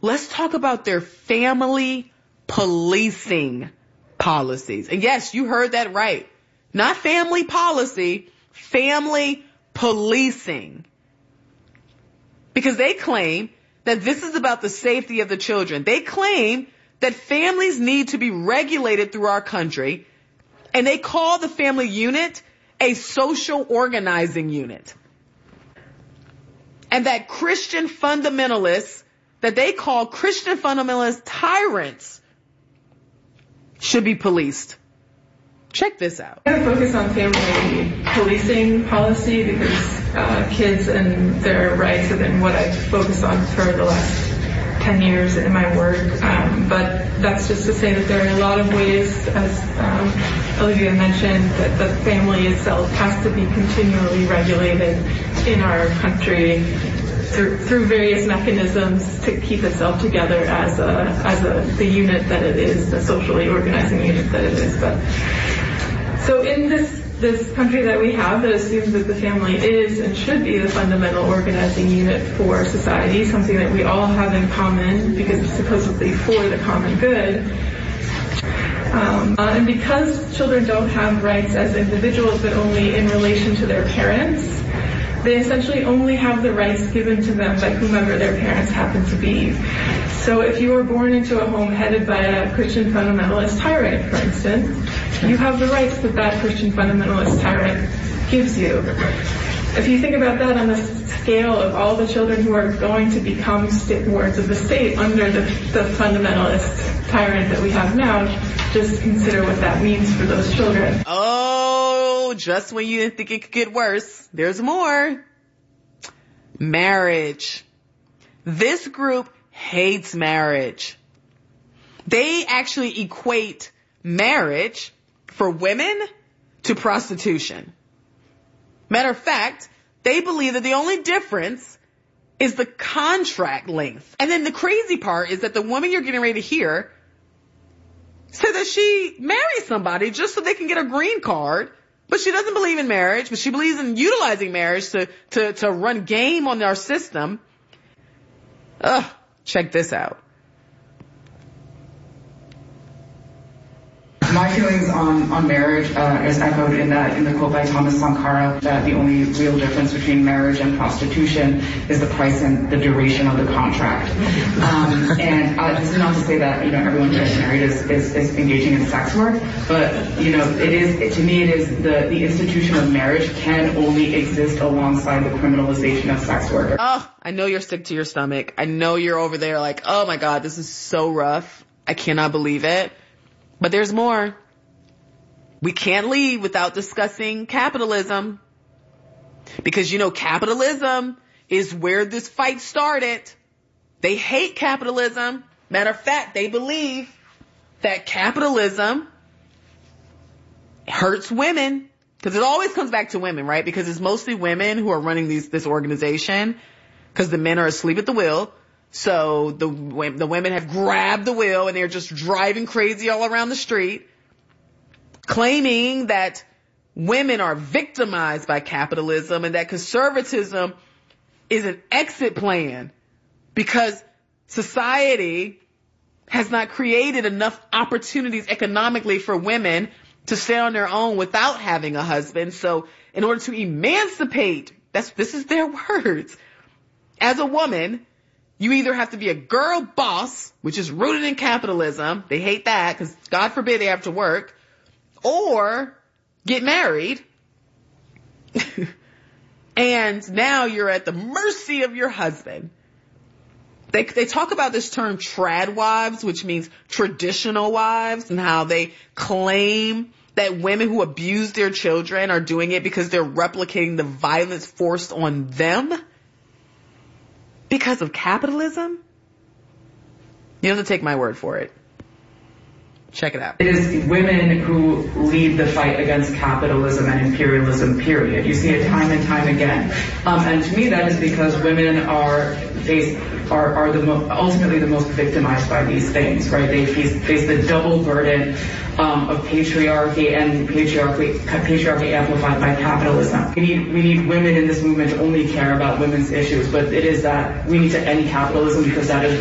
let's talk about their family policing policies. And yes, you heard that right. Not family policy, family policing. Because they claim that this is about the safety of the children. They claim that families need to be regulated through our country, and they call the family unit a social organizing unit. And that Christian fundamentalists, that they call Christian fundamentalist tyrants, should be policed. Check this out. I'm going to focus on family policing policy because kids and their rights have been what I've focused on for the last 10 years in my work. But that's just to say that there are a lot of ways, as Olivia mentioned, that the family itself has to be continually regulated in our country through various mechanisms to keep itself together as the unit that it is, the socially organizing unit that it is. But so in this country that we have that assumes that the family is and should be the fundamental organizing unit for society, something that we all have in common because it's supposedly for the common good. And because children don't have rights as individuals but only in relation to their parents, they essentially only have the rights given to them by whomever their parents happen to be. So if you were born into a home headed by a Christian fundamentalist tyrant, for instance, you have the rights that that Christian fundamentalist tyrant gives you. If you think about that on the scale of all the children who are going to become wards of the state under the fundamentalist tyrant that we have now, just consider what that means for those children. Oh, just when you didn't think it could get worse, there's more. Marriage. This group hates marriage. They actually equate marriage for women to prostitution. Matter of fact, they believe that the only difference is the contract length. And then the crazy part is that the woman you're getting ready to hear said that she married somebody just so they can get a green card, but she doesn't believe in marriage, but she believes in utilizing marriage to run game on our system. Check this out. My feelings on marriage is echoed in the quote by Thomas Sankara that the only real difference between marriage and prostitution is the price and the duration of the contract. And this is not to say that everyone who gets married is engaging in sex work, but it is, to me, it is the institution of marriage can only exist alongside the criminalization of sex work. Oh, I know you're sick to your stomach. I know you're over there like, oh my God, this is so rough. I cannot believe it. But there's more. We can't leave without discussing capitalism. Because capitalism is where this fight started. They hate capitalism. Matter of fact, they believe that capitalism hurts women. Because it always comes back to women, right? Because it's mostly women who are running this organization. Because the men are asleep at the wheel. So the women have grabbed the wheel and they're just driving crazy all around the street, claiming that women are victimized by capitalism and that conservatism is an exit plan because society has not created enough opportunities economically for women to stay on their own without having a husband. So in order to emancipate, this is their words, as a woman, you either have to be a girl boss, which is rooted in capitalism. They hate that because God forbid they have to work, or get married. And now you're at the mercy of your husband. They talk about this term trad wives, which means traditional wives, and how they claim that women who abuse their children are doing it because they're replicating the violence forced on them. Because of capitalism? You don't have to take my word for it. Check it out. It is women who lead the fight against capitalism and imperialism, period. You see it time and time again. And to me that is because women are ultimately the most victimized by these things, right? They face the double burden of patriarchy and patriarchy amplified by capitalism. We need women in this movement to only care about women's issues, but it is that we need to end capitalism because that is